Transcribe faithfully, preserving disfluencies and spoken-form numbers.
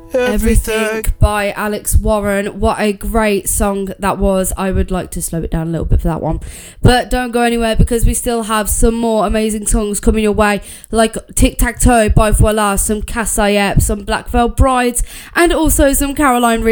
everything. Everything by Alex Warren. What a great song that was. I would like to slow it down a little bit for that one, but don't go anywhere because we still have some more amazing songs coming your way, like Tic Tac Toe by Voila, some Cassayep, some Black Veil Brides, and also some Caroline Reed.